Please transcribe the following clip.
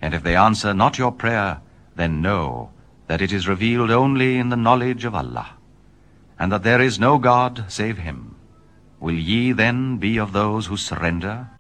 And if they answer not your prayer, then know that it is revealed only in the knowledge of Allah, and that there is no God save him. Will ye then be of those who surrender